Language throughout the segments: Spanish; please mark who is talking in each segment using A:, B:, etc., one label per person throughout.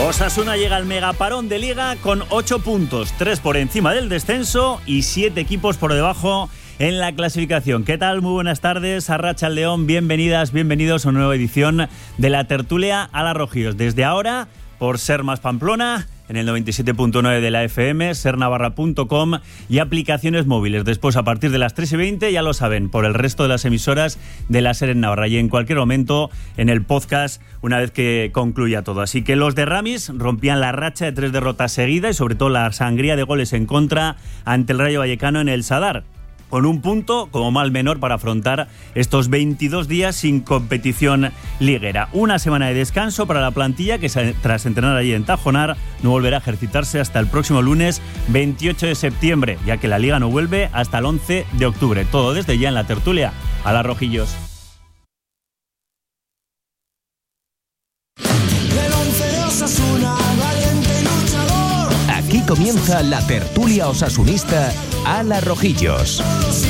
A: Osasuna llega al megaparón de Liga con 8 puntos, 3 por encima del descenso y 7 equipos por debajo en la clasificación. ¿Qué tal? Muy buenas tardes, Arratsaldeon, bienvenidas, bienvenidos a una nueva edición de la tertulia a la Rojillos. Desde ahora, por Ser Más Pamplona, en el 97.9 de la FM, sernavarra.com y aplicaciones móviles. Después, a partir de las 3:20, ya lo saben, por el resto de las emisoras de la SER en Navarra y en cualquier momento en el podcast una vez que concluya todo. Así que los de Ramis rompían la racha de 3 derrotas seguidas y sobre todo la sangría de goles en contra ante el Rayo Vallecano en el Sadar, con un punto como mal menor para afrontar estos 22 días sin competición liguera. Una semana de descanso para la plantilla que, tras entrenar allí en Tajonar, no volverá a ejercitarse hasta el próximo lunes 28 de septiembre, ya que la Liga no vuelve hasta el 11 de octubre. Todo desde ya en la tertulia a la Rojillos.
B: Aquí comienza la tertulia osasunista a la Rojillos.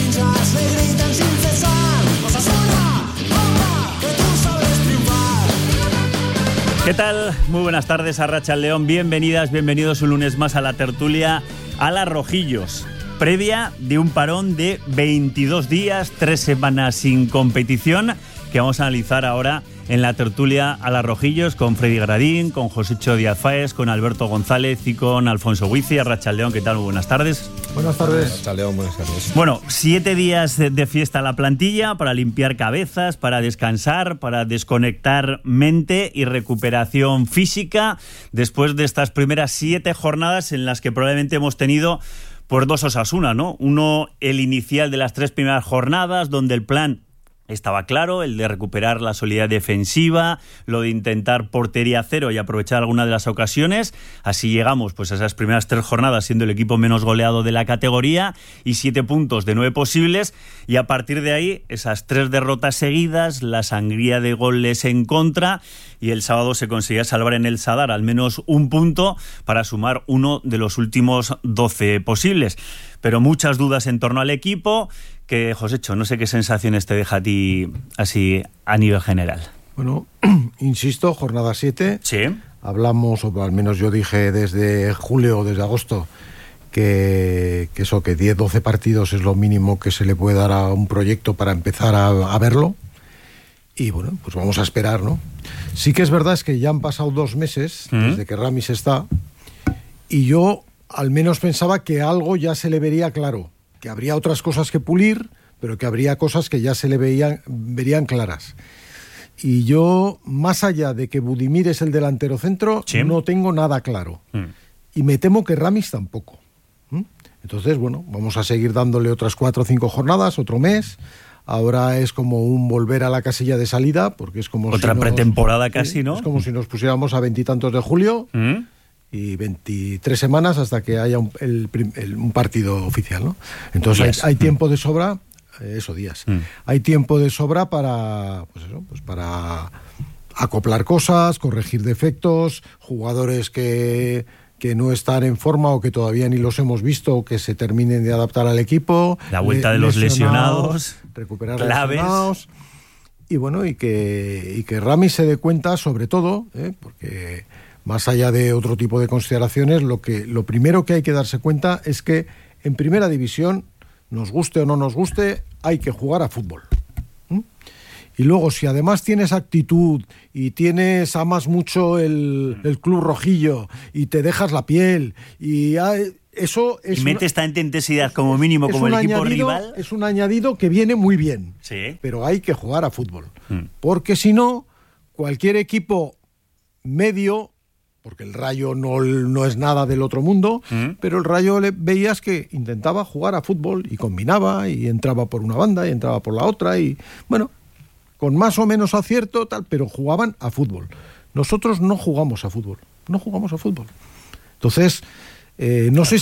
A: ¿Qué tal? Muy buenas tardes, Arratsaldeon. Bienvenidas, bienvenidos un lunes más a la tertulia a la Rojillos. Previa de un parón de 22 días, 3 semanas sin competición, que vamos a analizar ahora en la tertulia a las Rojillos con Freddy Gradín, con Josécho Díaz Fáez, con Alberto González y con Alfonso Huici. Arratsaldeon, ¿qué tal? Muy buenas tardes.
C: Buenas tardes.
D: Arratsaldeon, buenas tardes.
A: Bueno, 7 días de fiesta a la plantilla para limpiar cabezas, para descansar, para desconectar mente y recuperación física después de estas primeras 7 jornadas en las que probablemente hemos tenido pues 2 Osasuna, ¿no? Uno, el inicial de las 3 primeras jornadas, donde el plan estaba claro, el de recuperar la solidez defensiva, lo de intentar portería cero y aprovechar alguna de las ocasiones. Así llegamos pues a esas primeras 3 jornadas siendo el equipo menos goleado de la categoría y 7 puntos de 9 posibles. Y a partir de ahí, esas 3 derrotas seguidas, la sangría de goles en contra, y el sábado se conseguía salvar en el Sadar al menos un punto para sumar uno de los últimos 12 posibles. Pero muchas dudas en torno al equipo. Que, Josécho, no sé qué sensaciones te deja a ti así a nivel general.
C: Bueno, insisto, jornada 7.
A: Sí.
C: Hablamos, o al menos yo dije desde julio o desde agosto, que 10-12 partidos es lo mínimo que se le puede dar a un proyecto para empezar a verlo. Y bueno, pues vamos a esperar, ¿no? Sí que es verdad es que ya han pasado 2 meses desde que Ramis está, y yo al menos pensaba que algo ya se le vería claro, que habría otras cosas que pulir, pero que habría cosas que ya se le verían claras. Y yo, más allá de que Budimir es el delantero centro, sí, no tengo nada claro. Y me temo que Ramis tampoco. Entonces, bueno, vamos a seguir dándole otras 4 o 5 jornadas, otro mes. Ahora es como un volver a la casilla de salida, porque es como
A: otra pretemporada casi, ¿no?
C: Es como si nos pusiéramos a 20 y tantos de julio y 23 semanas hasta que haya un partido oficial, ¿no? Entonces hay tiempo de sobra, días. Hay tiempo de sobra para, para acoplar cosas, corregir defectos, jugadores que no están en forma o que todavía ni los hemos visto, que se terminen de adaptar al equipo.
A: La vuelta de los lesionados,
C: recuperar
A: claves.
C: Lesionados. Y bueno, y que Ramis se dé cuenta, sobre todo, porque más allá de otro tipo de consideraciones, lo primero que hay que darse cuenta es que en primera división, nos guste o no nos guste, hay que jugar a fútbol. Y luego, si además tienes actitud y amas mucho el club rojillo y te dejas la piel y eso es...
A: Y metes tanta intensidad como mínimo como el equipo rival.
C: Es un añadido que viene muy bien,
A: sí,
C: pero hay que jugar a fútbol. Porque si no, cualquier equipo medio, porque el Rayo no es nada del otro mundo, pero el Rayo veías que intentaba jugar a fútbol y combinaba y entraba por una banda y entraba por la otra y, bueno, con más o menos acierto, tal, pero jugaban a fútbol. Nosotros no jugamos a fútbol. Entonces, no sé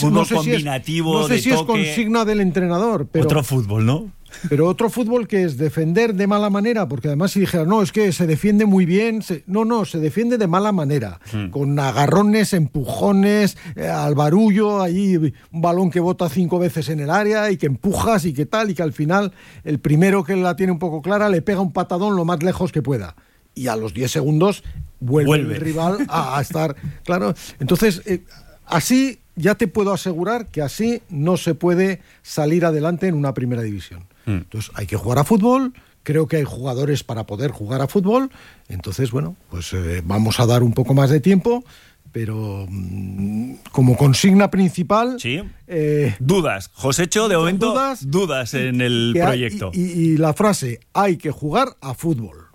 C: si es consigna del entrenador. Pero,
A: otro fútbol, ¿no?
C: Pero otro fútbol que es defender de mala manera, porque además si dijera, no, es que se defiende muy bien, se defiende de mala manera, con agarrones, empujones, al barullo, ahí un balón que bota 5 veces en el área y que empujas y que tal, y que al final el primero que la tiene un poco clara le pega un patadón lo más lejos que pueda. Y a los 10 segundos vuelve el rival a estar... Claro, entonces, así ya te puedo asegurar que así no se puede salir adelante en una primera división. Entonces, hay que jugar a fútbol, creo que hay jugadores para poder jugar a fútbol, entonces, bueno, pues vamos a dar un poco más de tiempo, pero como consigna principal...
A: Sí. Dudas. Josécho, de momento, dudas en el proyecto.
C: Y la frase, hay que jugar a fútbol.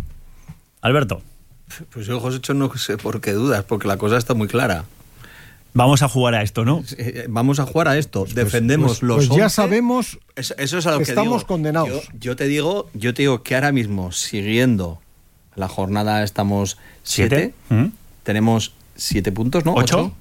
A: Alberto.
D: Pues yo, Josécho, no sé por qué dudas, porque la cosa está muy clara.
A: Vamos a jugar a esto, ¿no?
D: Vamos a jugar a esto. Defendemos los 11.
C: Pues ya sabemos
D: eso es a lo que
C: estamos
D: digo.
C: Condenados.
D: Yo te digo que ahora mismo, siguiendo la jornada, estamos 7. Tenemos 7 puntos, ¿no?
A: 8.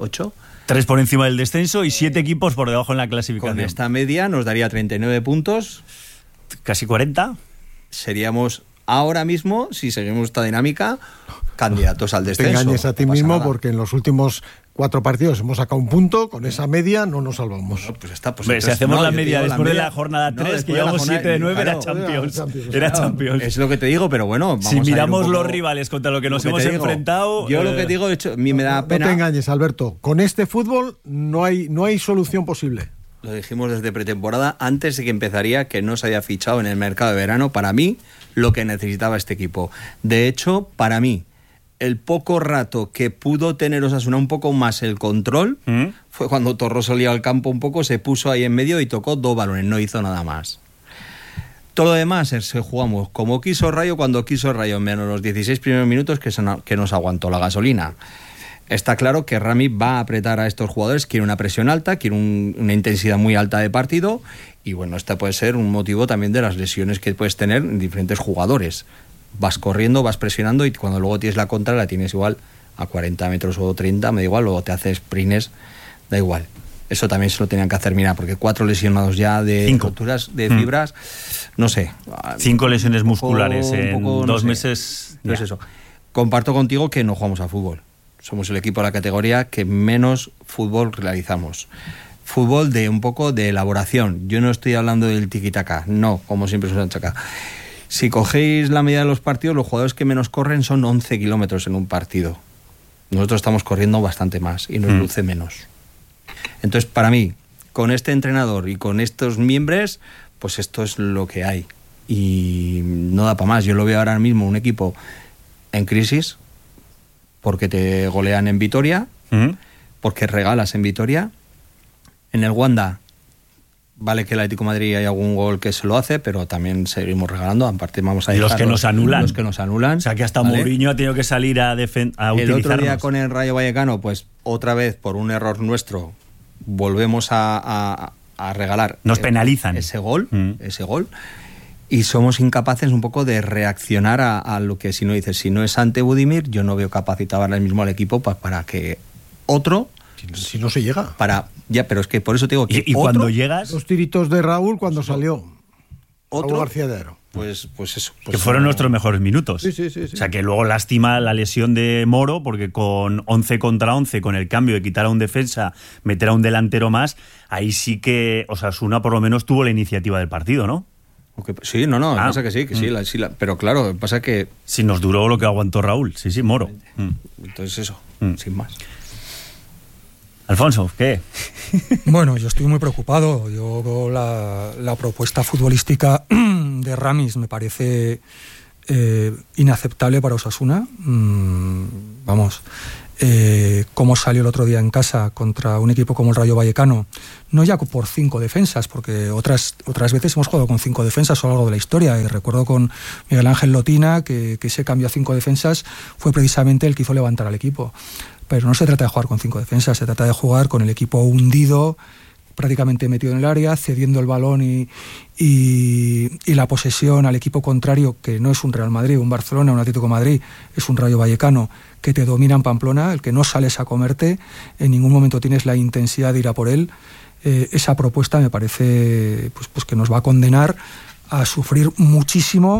A: 3 por encima del descenso y 7 equipos por debajo en la clasificación.
D: Con esta media nos daría 39 puntos.
A: Casi 40.
D: Seríamos ahora mismo, si seguimos esta dinámica, candidatos al descenso.
C: Te engañes a ti mismo porque en los últimos 4 partidos hemos sacado un punto, con esa media no nos salvamos.
D: No, pues está, pues
A: si hacemos la media después de la jornada 3, que llevamos 7 de 9, era Champions. Era Champions.
D: Es lo que te digo, pero bueno, vamos
A: si miramos
D: a
A: los rivales contra lo que nos hemos enfrentado...
D: Yo lo que digo, a mí me da pena...
C: No te engañes, Alberto, con este fútbol no hay solución posible.
D: Lo dijimos desde pretemporada, antes de que empezaría, que no se había fichado en el mercado de verano, para mí, lo que necesitaba este equipo. De hecho, para mí, el poco rato que pudo tener Osasuna un poco más el control fue cuando Torró salió al campo un poco, se puso ahí en medio y tocó 2 balones, no hizo nada más. Todo lo demás se jugamos como quiso Rayo, cuando quiso Rayo, menos los 16 primeros minutos que nos aguantó la gasolina. Está claro que Rami va a apretar a estos jugadores, quiere una presión alta, quiere una intensidad muy alta de partido, y bueno, este puede ser un motivo también de las lesiones que puedes tener en diferentes jugadores. Vas corriendo, vas presionando, y cuando luego tienes la contra la tienes igual a 40 metros o 30, me da igual, luego te haces sprints, da igual. Eso también se lo tenían que hacer, mira, porque 4 lesionados ya de roturas de fibras, no sé.
A: 5 lesiones musculares en 2 meses.
D: No es eso. Comparto contigo que no jugamos a fútbol. Somos el equipo de la categoría que menos fútbol realizamos. Fútbol de un poco de elaboración. Yo no estoy hablando del tiki-taka, no, como siempre se usa acá. Si cogéis la medida de los partidos, los jugadores que menos corren son 11 kilómetros en un partido. Nosotros estamos corriendo bastante más y nos luce menos. Entonces, para mí, con este entrenador y con estos miembros, pues esto es lo que hay. Y no da para más. Yo lo veo ahora mismo un equipo en crisis, porque te golean en Vitoria, porque regalas en Vitoria. En el Wanda, vale que el Atlético de Madrid hay algún gol que se lo hace, pero también seguimos regalando. Aparte vamos a dejar
A: los que nos anulan.
D: Los que nos anulan.
A: O sea que hasta ¿vale? Mourinho ha tenido que salir a utilizarnos.
D: El otro día con el Rayo Vallecano, pues otra vez por un error nuestro volvemos a regalar.
A: Nos penalizan.
D: Ese gol. Y somos incapaces un poco de reaccionar a lo que, si no dices, si no es ante Budimir, yo no veo capacitado ahora mismo al equipo para que otro...
C: Si no se llega.
D: Ya, pero es que por eso te digo que...
A: ¿Y cuando llegas?
C: Los tiritos de Raúl cuando salió.
D: Otro
C: Raúl García de Aro.
D: Pues eso. Pues
A: que fueron nuestros mejores minutos.
C: Sí.
A: O sea que luego lástima la lesión de Moro, porque con 11 contra 11, con el cambio de quitar a un defensa, meter a un delantero más, ahí sí que Osasuna por lo menos tuvo la iniciativa del partido, ¿no?
D: Sí, pasa que sí, pero claro, pasa que...
A: Sí, nos duró lo que aguantó Raúl, sí, Moro.
D: Entonces eso, sin más.
A: Alfonso, ¿qué?
E: Bueno, yo estoy muy preocupado. Yo la propuesta futbolística de Ramis me parece inaceptable para Osasuna. Vamos, cómo salió el otro día en casa contra un equipo como el Rayo Vallecano, no ya por 5 defensas, porque otras veces hemos jugado con 5 defensas o algo de la historia, y recuerdo con Miguel Ángel Lotina que ese cambio a 5 defensas fue precisamente el que hizo levantar al equipo. Pero no se trata de jugar con 5 defensas, se trata de jugar con el equipo hundido, prácticamente metido en el área, cediendo el balón y la posesión al equipo contrario, que no es un Real Madrid, un Barcelona, un Atlético de Madrid, es un Rayo Vallecano que te domina en Pamplona, el que no sales a comerte, en ningún momento tienes la intensidad de ir a por él. Esa propuesta me parece pues que nos va a condenar a sufrir muchísimo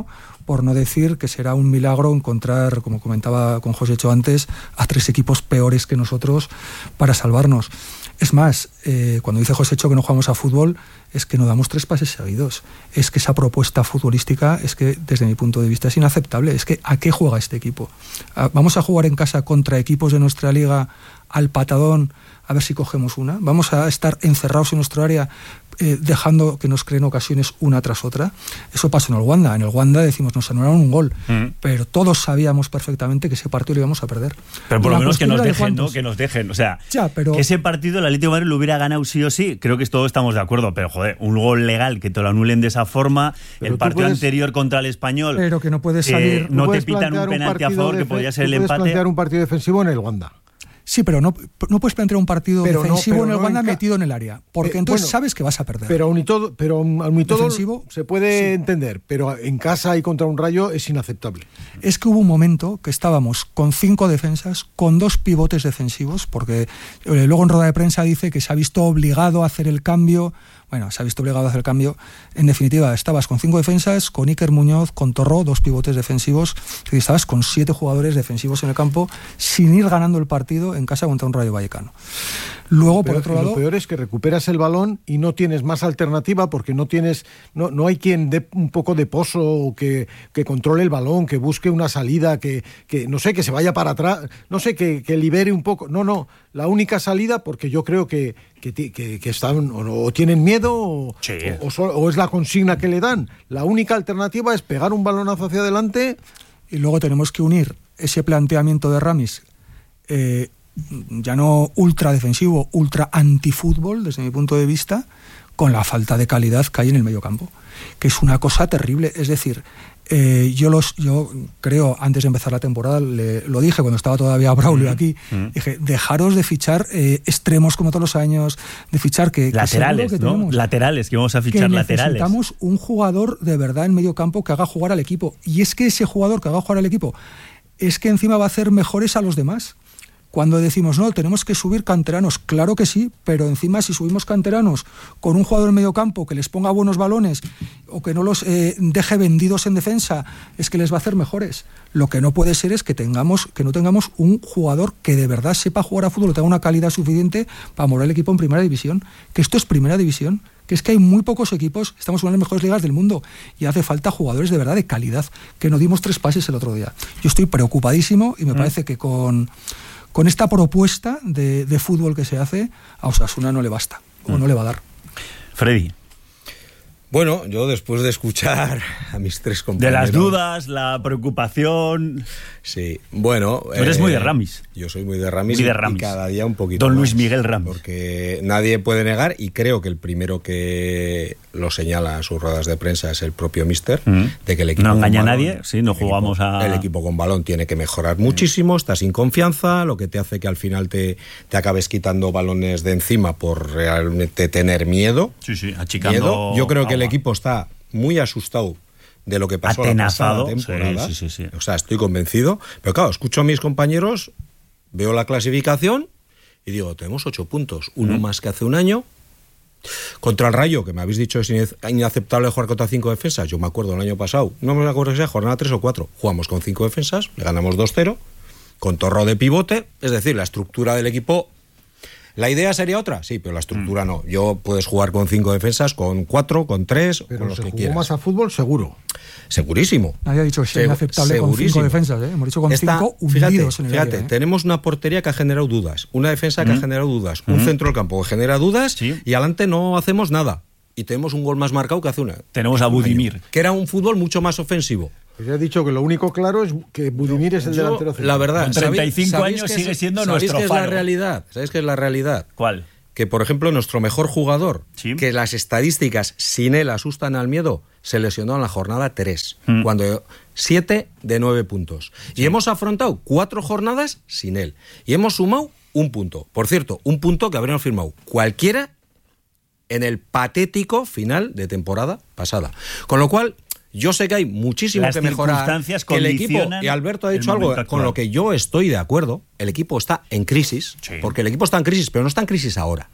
E: por no decir que será un milagro encontrar, como comentaba con Josécho antes, a 3 equipos peores que nosotros para salvarnos. Es más, cuando dice Josécho que no jugamos a fútbol, es que no damos 3 pases seguidos. Es que esa propuesta futbolística es que, desde mi punto de vista, es inaceptable. Es que, ¿a qué juega este equipo? ¿Vamos a jugar en casa contra equipos de nuestra liga al patadón a ver si cogemos una? ¿Vamos a estar encerrados en nuestro área dejando que nos creen ocasiones una tras otra? Eso pasó en el Wanda. En el Wanda decimos, nos anularon un gol, pero todos sabíamos perfectamente que ese partido lo íbamos a perder.
A: Pero por lo menos que nos dejen, ¿no? Que nos dejen. O sea, que ese partido el Atlético de Madrid lo hubiera ganado sí o sí. Creo que todos estamos de acuerdo. Pero, joder, un gol legal que te lo anulen de esa forma. Pero el partido anterior contra el Español.
E: Pero que no puedes salir.
A: No te pitan un penalti a favor, que podría ser el empate.
C: Puedes plantear un partido defensivo en el Wanda.
E: Sí, pero no puedes plantear un partido defensivo en el Wanda metido en el área, porque entonces sabes que vas a perder.
C: Pero aún y todo se puede entender, pero en casa y contra un Rayo es inaceptable.
E: Es que hubo un momento que estábamos con 5 defensas, con 2 pivotes defensivos, porque luego en rueda de prensa dice que se ha visto obligado a hacer el cambio. Bueno, se ha visto obligado a hacer el cambio. En definitiva, estabas con 5 defensas, con Iker Muñoz, con Torró, 2 pivotes defensivos, y estabas con 7 jugadores defensivos en el campo, sin ir ganando el partido en casa contra un Rayo Vallecano. Luego, por otro lado,
C: lo peor es que recuperas el balón y no tienes más alternativa, porque no hay quien dé un poco de pozo, o que controle el balón, que busque una salida, que no sé, que se vaya para atrás, no sé, que libere un poco. No, la única salida, porque yo creo que están o tienen miedo o es la consigna que le dan. La única alternativa es pegar un balonazo hacia adelante.
E: Y luego tenemos que unir ese planteamiento de Ramis, ya no ultra defensivo, ultra antifútbol, desde mi punto de vista, con la falta de calidad que hay en el mediocampo, que es una cosa terrible. Es decir, yo creo, antes de empezar la temporada, lo dije cuando estaba todavía Braulio aquí, dije, dejaros de fichar extremos como todos los años, de fichar
A: laterales,
E: que
A: ¿no?
E: tenemos,
A: Laterales, que vamos a fichar laterales.
E: Necesitamos un jugador de verdad en medio campo que haga jugar al equipo, y es que ese jugador que haga jugar al equipo es que encima va a hacer mejores a los demás. Cuando decimos, no, tenemos que subir canteranos, claro que sí, pero encima si subimos canteranos con un jugador en medio campo que les ponga buenos balones o que no los deje vendidos en defensa, es que les va a hacer mejores. Lo que no puede ser es que no tengamos un jugador que de verdad sepa jugar a fútbol, que tenga una calidad suficiente para mover el equipo en primera división, que esto es primera división, que es que hay muy pocos equipos, estamos en una de las mejores ligas del mundo y hace falta jugadores de verdad de calidad, que no dimos 3 pases el otro día. Yo estoy preocupadísimo y me parece que con esta propuesta de fútbol que se hace, a Osasuna no le basta, o no le va a dar.
A: Freddy.
F: Bueno, yo después de escuchar a mis 3 compañeros...
A: De las dudas, la preocupación...
F: Sí, bueno...
A: Tú eres muy de Ramis.
F: Yo soy muy de Ramis,
A: muy de Ramis.
F: Y cada día un poquito
A: Don
F: más,
A: Luis Miguel Ramis.
F: Porque nadie puede negar, y creo que el primero que lo señala en sus ruedas de prensa es el propio míster, de que el equipo...
A: No engaña a nadie, sí, no jugamos
F: El equipo con balón tiene que mejorar muchísimo, está sin confianza, lo que te hace que al final te acabes quitando balones de encima por realmente tener miedo.
A: Sí, achicando...
F: Miedo. Yo creo que el equipo está muy asustado de lo que pasó la pasada temporada.
A: Sí.
F: O sea, estoy convencido. Pero claro, escucho a mis compañeros, veo la clasificación y digo, tenemos 8 puntos, uno más que hace un año. Contra el Rayo, que me habéis dicho es inaceptable jugar contra 5 defensas. Yo me acuerdo el año pasado, no me acuerdo que sea jornada 3 o 4, jugamos con 5 defensas, le ganamos 2-0, con Torró de pivote, es decir, la estructura del equipo... ¿La idea sería otra? Sí, pero la estructura no. Puedes jugar con 5 defensas, con 4, con 3,
C: pero
F: con los que quieras.
C: Pero más a fútbol, seguro.
F: Segurísimo.
E: Nadie ha dicho que sea inaceptable con 5 defensas, ¿eh? Hemos dicho con 5 hundidos en el área.
F: Fíjate, tenemos una portería que ha generado dudas, una defensa que ha generado dudas, un centro del campo que genera dudas, y adelante no hacemos nada. Y tenemos un gol más marcado que hace una.
A: Tenemos a Budimir.
F: Que era un fútbol mucho más ofensivo.
C: Pues ya he dicho que lo único claro es que Budimir es el delantero central.
F: La verdad,
A: con 35 años sigue siendo nuestro
F: faro.
A: ¿Sabéis
F: qué es la realidad?
A: ¿Cuál?
F: Que, por ejemplo, nuestro mejor jugador, que las estadísticas sin él asustan al miedo, se lesionó en la jornada 3, cuando 7 de 9 puntos. Sí. Y hemos afrontado 4 jornadas sin él. Y hemos sumado 1 punto. Por cierto, 1 punto que habríamos firmado cualquiera en el patético final de temporada pasada. Con lo cual, yo sé que hay muchísimo que mejorar, que el equipo, y Alberto ha dicho algo con lo que yo estoy de acuerdo, el equipo está en crisis, porque el equipo está en crisis, pero no está en crisis ahora.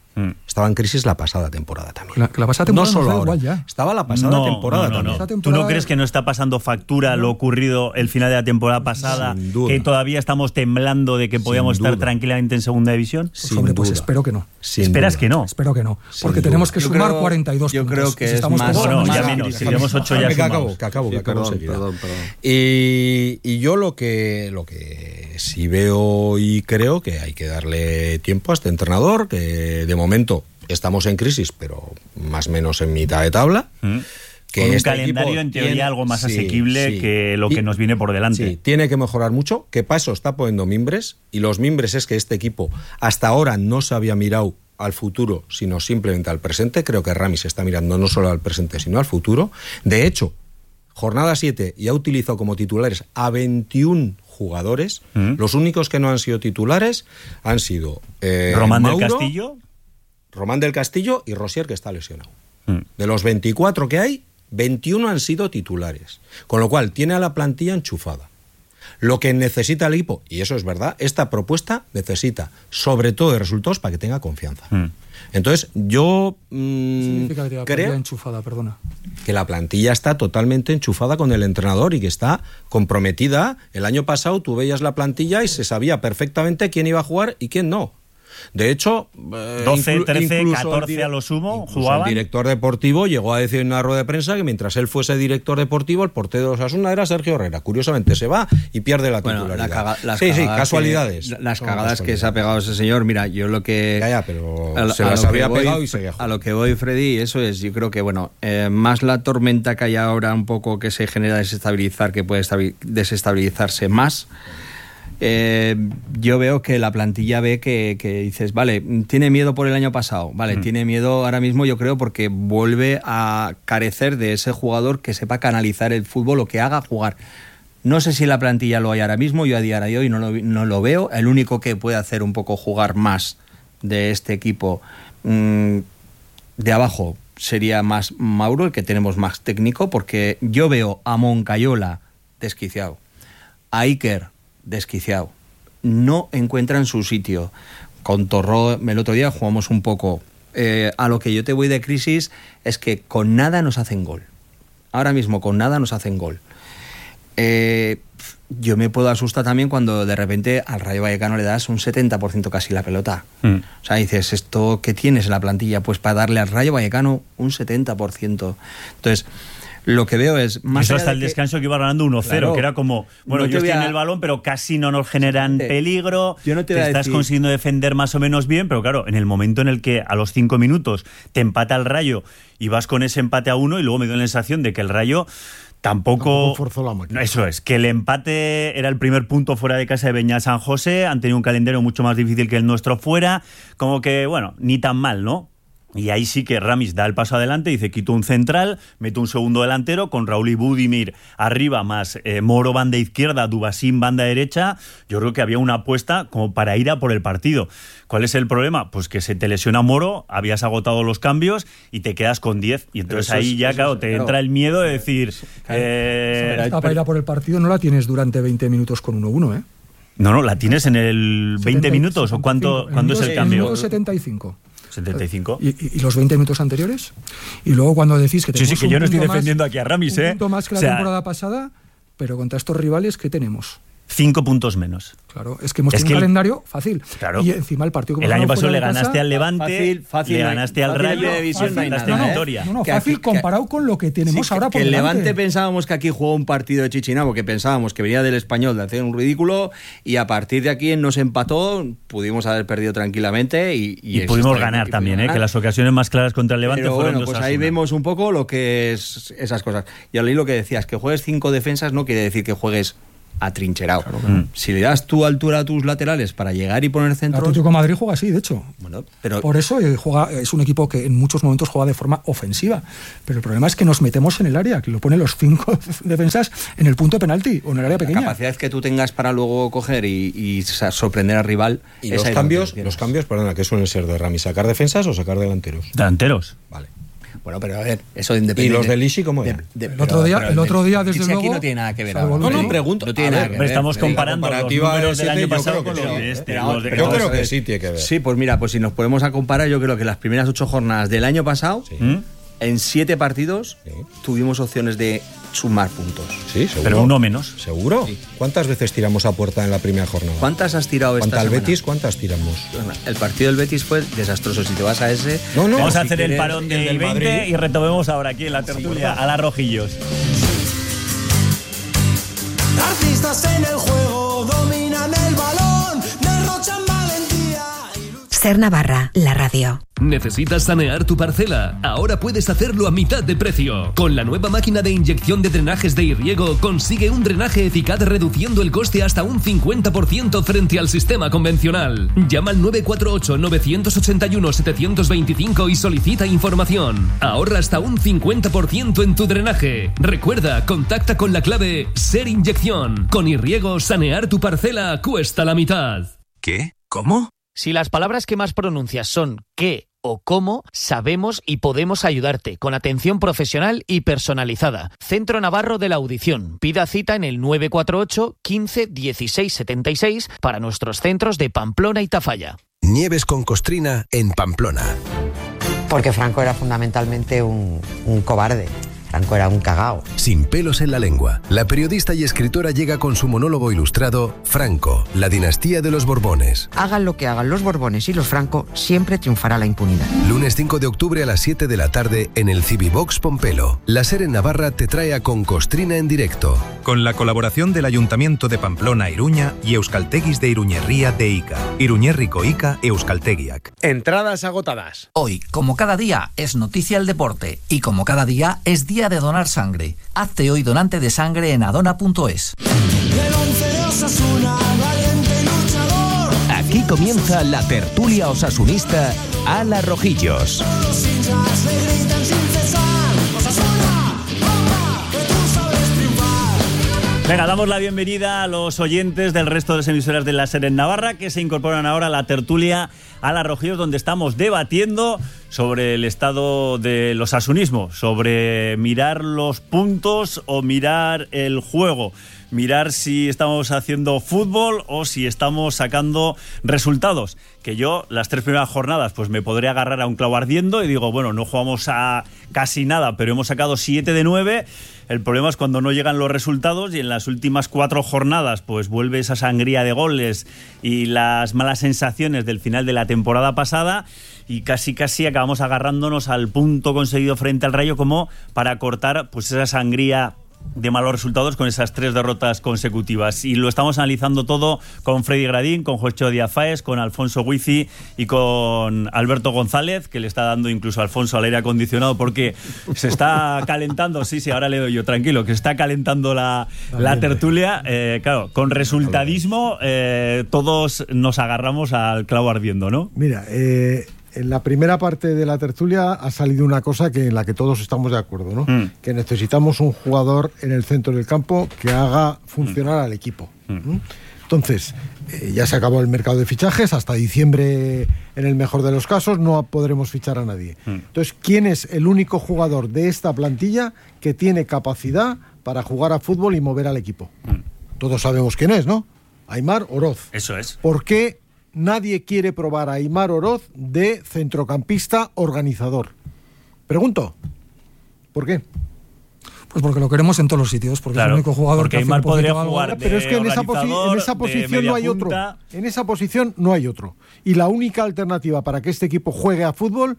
F: Estaba en crisis la pasada temporada también.
E: La pasada temporada
F: no solo ahora.
E: Igual ya.
F: Estaba la pasada temporada también.
A: ¿Tú no crees que no está pasando factura lo ocurrido el final de la temporada pasada?
F: Sin duda.
A: Que todavía estamos temblando de que podíamos estar tranquilamente en segunda división.
E: Pues espero que no.
A: ¿Esperas que no?
E: Espero que no. Porque tenemos que sumar 42
D: yo
E: puntos.
D: creo que
E: si
D: es
E: estamos
D: más...
A: Bueno, ya menos. Si tenemos 8 ya sumamos.
F: Que acabo enseguida.
D: Perdón.
F: Y yo lo que sí veo y creo que hay que darle tiempo a este entrenador, que de momento estamos en crisis, pero más o menos en mitad de tabla. Que
A: con un
F: este
A: calendario en teoría algo más asequible que lo que nos viene por delante.
F: Sí, tiene que mejorar mucho, que para eso está poniendo mimbres, y los mimbres es que este equipo hasta ahora no se había mirado al futuro, sino simplemente al presente. Creo que Ramis está mirando no solo al presente, sino al futuro. De hecho, jornada 7 y ha utilizado como titulares a 21 jugadores. Los únicos que no han sido titulares han sido
A: Román
F: Mauro,
A: del Castillo.
F: Román del Castillo y Rosier, que está lesionado. De los 24 que hay, 21 han sido titulares. Con lo cual, tiene a la plantilla enchufada. Lo que necesita el equipo, y eso es verdad, esta propuesta necesita, sobre todo de resultados, para que tenga confianza. Entonces, yo creo
E: enchufada, perdona.
F: que la plantilla está totalmente enchufada con el entrenador y que está comprometida. El año pasado tú veías la plantilla y se sabía perfectamente quién iba a jugar y quién no. De hecho,
A: 12, 13, 14 a lo sumo jugaban.
F: El director deportivo llegó a decir en una rueda de prensa que mientras él fuese director deportivo, el portero de Osasuna era Sergio Herrera. Curiosamente se va y pierde la titularidad. Casualidades.
D: Las cagadas que se ha pegado ese señor, mira, yo lo que...
F: pero se las había pegado y se dejó.
D: A lo que voy, Freddy, eso es, yo creo que, más la tormenta que hay ahora un poco que se genera desestabilizar, que puede desestabilizarse más... yo veo que la plantilla ve que dices, vale, tiene miedo por el año pasado, vale, tiene miedo ahora mismo, yo creo, porque vuelve a carecer de ese jugador que sepa canalizar el fútbol o que haga jugar. No sé si la plantilla lo hay ahora mismo, yo a día de hoy no lo veo. El único que puede hacer un poco jugar más de este equipo de abajo sería más Mauro, el que tenemos más técnico, porque yo veo a Moncayola desquiciado, a Iker desquiciado, no encuentran su sitio. Con Torró el otro día jugamos un poco. A lo que yo te voy de crisis es que con nada nos hacen gol. Ahora mismo con nada nos hacen gol. Yo me puedo asustar también cuando de repente al Rayo Vallecano le das un 70% casi la pelota. O sea, dices, ¿esto qué tienes en la plantilla? Pues para darle al Rayo Vallecano un 70%. Entonces, lo que veo es... más
A: eso
D: allá
A: hasta
D: de
A: el descanso que iba ganando 1-0, claro, que era como, bueno, ellos tienen el balón, pero casi no nos generan peligro,
D: yo no te
A: estás consiguiendo defender más o menos bien, pero claro, en el momento en el que a los 5 minutos te empata el Rayo y vas con ese empate a 1, y luego me dio la sensación de que el Rayo tampoco
C: forzó la máquina.
A: Eso es, que el empate era el primer punto fuera de casa de Beñat San José, han tenido un calendario mucho más difícil que el nuestro fuera, como que, bueno, ni tan mal, ¿no? Y ahí sí que Ramis da el paso adelante, dice, quito un central, meto un segundo delantero, con Raúl y Budimir arriba, más Moro banda izquierda, Dubasín banda derecha. Yo creo que había una apuesta como para ir a por el partido. ¿Cuál es el problema? Pues que se te lesiona Moro, habías agotado los cambios y te quedas con 10. Y entonces ahí ya, claro, te entra el miedo de decir...
E: para ir a por el partido no la tienes durante 20 minutos con 1-1, ¿eh?
A: No, la tienes en el 20 minutos, ¿o cuánto es el cambio?
E: En el 75.
A: 75.
E: ¿Y los 20 minutos anteriores? Y luego cuando decís que tenemos
A: que yo no estoy defendiendo aquí a Ramis,
E: un punto más que la temporada pasada, pero contra estos rivales, ¿qué tenemos?
A: 5 puntos menos.
E: Claro, es que hemos tenido un calendario fácil.
A: Claro.
E: Y encima el partido que
A: el año pasado le ganaste al Levante,
D: fácil,
A: le ganaste al Rayo, victoria.
E: No, fácil comparado con lo que tenemos ahora por
D: delante.
E: delante.
D: El Levante pensábamos que aquí jugó un partido de Chichinabo, que pensábamos que venía del Español de hacer un ridículo, y a partir de aquí nos empató, pudimos haber perdido tranquilamente y
A: pudimos ganar también, que las ocasiones más claras contra el Levante fueron
D: pues ahí vemos un poco lo que es esas cosas. Y al lo que decías, que juegues 5 defensas no quiere decir que juegues atrincherado. Claro. Si le das tu altura a tus laterales para llegar y poner centros...
E: Atlético de Madrid juega así, de hecho.
D: Bueno, pero...
E: Por eso es un equipo que en muchos momentos juega de forma ofensiva. Pero el problema es que nos metemos en el área, que lo ponen los 5 defensas en el punto de penalti o en el área pequeña.
D: La capacidad que tú tengas para luego coger y sorprender al rival...
F: Y los cambios, perdona, ¿qué suelen ser de Ramis? ¿Sacar defensas o sacar delanteros?
A: Delanteros.
F: Vale.
D: Bueno, pero a ver, eso independiente.
F: ¿Y los del Isi cómo eran?
E: El otro día, desde luego...
D: Aquí no tiene nada que ver.
F: No, pregunto.
D: No tiene nada que ver.
A: Estamos comparando los números del año pasado con los de este.
F: Yo creo que sí tiene que ver.
D: Sí, pues mira, pues si nos ponemos a comparar, yo creo que las primeras 8 jornadas del año pasado, en 7 partidos, tuvimos opciones de sumar puntos.
F: Sí, seguro.
A: Pero uno menos.
F: ¿Seguro? Sí. ¿Cuántas veces tiramos a puerta en la primera jornada?
D: ¿Cuántas has tirado esta semana?
F: ¿Cuántas al Betis? ¿Cuántas tiramos?
D: El partido del Betis fue desastroso. Si te vas a ese...
A: No, vamos a hacer el parón del 20 y retomemos ahora aquí en la tertulia a la Rojillos.
G: Artistas en el juego, dominan el balón, derrochan valentía.
H: Ser Navarra, la radio.
I: ¿Necesitas sanear tu parcela? Ahora puedes hacerlo a mitad de precio. Con la nueva máquina de inyección de drenajes de Irriego consigue un drenaje eficaz reduciendo el coste hasta un 50% frente al sistema convencional. Llama al 948-981-725 y solicita información. Ahorra hasta un 50% en tu drenaje. Recuerda, contacta con la clave Ser Inyección. Con Irriego, sanear tu parcela cuesta la mitad.
B: ¿Qué? ¿Cómo?
J: Si las palabras que más pronuncias son qué o cómo, sabemos y podemos ayudarte con atención profesional y personalizada. Centro Navarro de la Audición. Pida cita en el 948 15 16 76 para nuestros centros de Pamplona y Tafalla.
B: Nieves con Costrina en Pamplona.
K: Porque Franco era fundamentalmente un cobarde. Franco era un cagao.
B: Sin pelos en la lengua, la periodista y escritora llega con su monólogo ilustrado Franco, la dinastía de los Borbones.
K: Hagan lo que hagan los Borbones y los Franco, siempre triunfará la impunidad.
B: Lunes 5 de octubre a las 7 de la tarde en el Civivox Pompelo. La SER en Navarra te trae a Con Costrina en directo.
L: Con la colaboración del Ayuntamiento de Pamplona Iruña y Euskalteguis de Iruñerría de Ica. Iruñerriko Ica Euskaltegiak.
M: Entradas agotadas.
N: Hoy, como cada día, es noticia el deporte y como cada día es día de donar sangre. Hazte hoy donante de sangre en adona.es.
B: Aquí comienza la tertulia osasunista a la Rojillos.
A: Venga, damos la bienvenida a los oyentes del resto de las emisoras de la SER en Navarra que se incorporan ahora a la tertulia a la Rojillos, donde estamos debatiendo sobre el estado del osasunismo, sobre mirar los puntos o mirar el juego, mirar si estamos haciendo fútbol o si estamos sacando resultados. Que yo, las 3 primeras jornadas, pues me podré agarrar a un clavo ardiendo y digo, bueno, no jugamos a casi nada, pero hemos sacado 7 de 9. El problema es cuando no llegan los resultados y en las últimas 4 jornadas pues vuelve esa sangría de goles y las malas sensaciones del final de la temporada pasada y casi acabamos agarrándonos al punto conseguido frente al Rayo como para cortar pues esa sangría de malos resultados con esas 3 derrotas consecutivas. Y lo estamos analizando todo con Freddy Gradín, con Jocho Díaz Fáez, con Alfonso Guizi y con Alberto González, que le está dando incluso a Alfonso al aire acondicionado porque se está calentando. Sí, ahora le doy yo, tranquilo, que está calentando la tertulia. Claro, con resultadismo todos nos agarramos al clavo ardiendo, ¿no?
C: Mira, en la primera parte de la tertulia ha salido una cosa en la que todos estamos de acuerdo, ¿no? Que necesitamos un jugador en el centro del campo que haga funcionar al equipo. Entonces, ya se acabó el mercado de fichajes, hasta diciembre, en el mejor de los casos, no podremos fichar a nadie. Entonces, ¿quién es el único jugador de esta plantilla que tiene capacidad para jugar a fútbol y mover al equipo? Todos sabemos quién es, ¿no? Aimar Oroz.
A: Eso es.
C: ¿Por qué nadie quiere probar a Aimar Oroz de centrocampista organizador? Pregunto, ¿por qué?
E: Pues porque lo queremos en todos los sitios, porque
A: claro,
E: es el único jugador
A: porque
E: que
A: Aimar podría jugar
C: pero es que en esa posición no hay otro. En esa posición no hay otro. Y la única alternativa para que este equipo juegue a fútbol,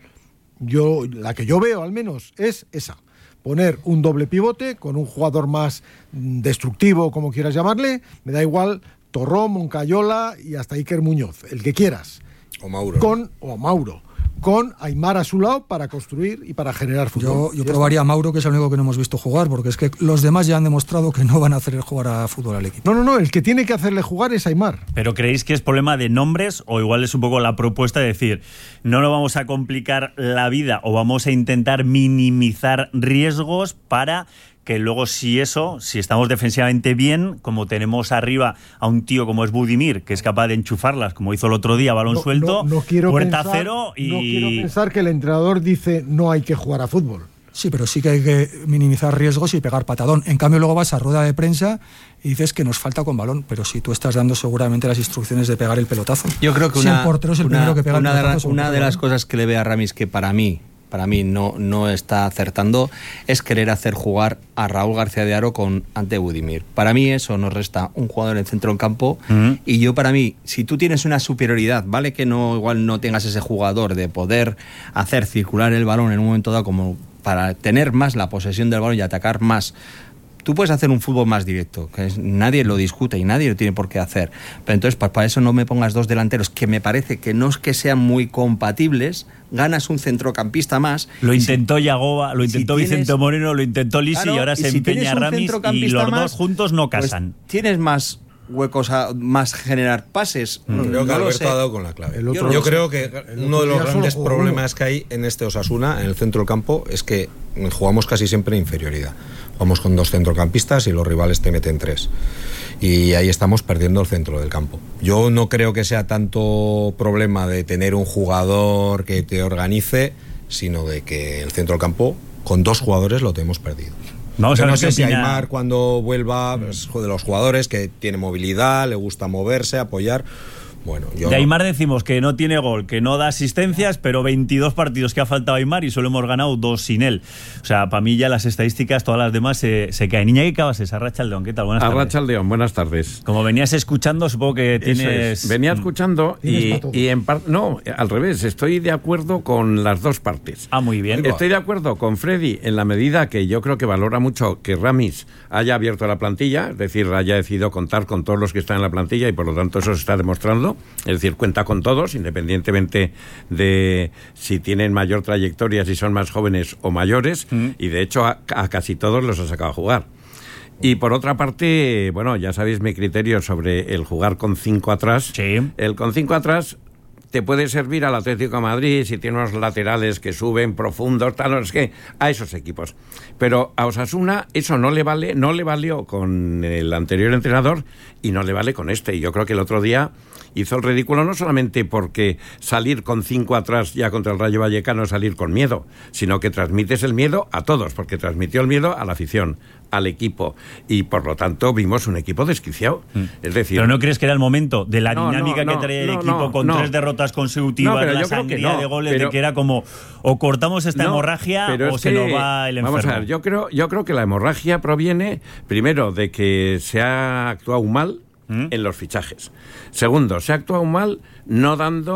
C: la que yo veo al menos, es esa. Poner un doble pivote con un jugador más destructivo, como quieras llamarle, me da igual, Torrón, Moncayola y hasta Iker Muñoz, el que quieras.
F: O Mauro.
C: O Mauro. Con Aimar a su lado para construir y para generar fútbol.
E: Yo probaría a Mauro, que es el único que no hemos visto jugar, porque es que los demás ya han demostrado que no van a hacer jugar a fútbol al equipo.
C: No, el que tiene que hacerle jugar es Aimar.
A: ¿Pero creéis que es problema de nombres o igual es un poco la propuesta de decir, no nos vamos a complicar la vida o vamos a intentar minimizar riesgos para que luego si estamos defensivamente bien, como tenemos arriba a un tío como es Budimir, que es capaz de enchufarlas, como hizo el otro día, balón suelto, puerta cero y...
C: No quiero pensar que el entrenador dice no hay que jugar a fútbol.
E: Sí, pero sí que hay que minimizar riesgos y pegar patadón. En cambio, luego vas a rueda de prensa y dices que nos falta con balón, pero si tú estás dando seguramente las instrucciones de pegar el pelotazo.
D: Yo creo que
E: si el portero es el primero que pega el pelotazo.
D: Una de las cosas que le ve a Ramis que para mí no está acertando es querer hacer jugar a Raúl García de Haro ante Budimir. Para mí eso nos resta un jugador en el centro del campo y para mí, si tú tienes una superioridad, vale que igual no tengas ese jugador de poder hacer circular el balón en un momento dado como para tener más la posesión del balón y atacar más. Tú puedes hacer un fútbol más directo, nadie lo discute y nadie lo tiene por qué hacer. Pero entonces, para eso no me pongas dos delanteros, que me parece que no es que sean muy compatibles, ganas un centrocampista más.
A: Lo intentó Yagoba, lo intentó Vicente Moreno, lo intentó Lisi, claro, y ahora se empeña Ramis y los dos juntos no casan.
D: Pues tienes más huecos más generar pases.
F: Creo que Alberto ha dado con la clave. Yo creo que uno de los grandes problemas que hay en este Osasuna, en el centro del campo, es que jugamos casi siempre en inferioridad. Jugamos con 2 centrocampistas y los rivales te meten 3. Y ahí estamos perdiendo el centro del campo. Yo no creo que sea tanto problema de tener un jugador que te organice, sino de que el centro del campo, con 2 jugadores, lo tenemos perdido. No sé si Aimar cuando vuelva es de los jugadores que tiene movilidad, le gusta moverse, apoyar. Bueno,
A: de Aimar decimos que no tiene gol, que no da asistencias, pero 22 partidos que ha faltado Aimar y solo hemos ganado 2 sin él. O sea, para mí ya las estadísticas, todas las demás se caen. Iñaki Cabases, Arratsaldeon, ¿qué tal? Buenas tardes.
M: Arratsaldeon, buenas tardes.
A: Como venías escuchando, supongo que tienes...
M: Venía escuchando y en parte... No, al revés, estoy de acuerdo con las dos partes.
A: Muy bien.
M: Estoy de acuerdo con Freddy en la medida que yo creo que valora mucho que Ramis haya abierto la plantilla, es decir, haya decidido contar con todos los que están en la plantilla y por lo tanto eso se está demostrando. Es decir, cuenta con todos, independientemente de si tienen mayor trayectoria, si son más jóvenes o mayores, y de hecho a casi todos los ha sacado a jugar. Y por otra parte, bueno, ya sabéis mi criterio sobre el jugar con 5 atrás.
A: Sí.
M: El con 5 atrás te puede servir al Atlético de Madrid si tiene unos laterales que suben profundos, tal, no es que a esos equipos. Pero a Osasuna eso no le valió con el anterior entrenador y no le vale con este. Y yo creo que el otro día hizo el ridículo no solamente porque salir con 5 atrás ya contra el Rayo Vallecano, salir con miedo, sino que transmites el miedo a todos, porque transmitió el miedo a la afición, al equipo, y por lo tanto vimos un equipo desquiciado. Es decir,
A: ¿pero no crees que era el momento de la dinámica que traía el equipo con 3 derrotas consecutivas, la sangría de goles, de que era como o cortamos esta hemorragia o se nos va el enfermo?
M: Vamos a ver, yo creo que la hemorragia proviene primero de que se ha actuado mal en los fichajes. Segundo, se ha actuado mal no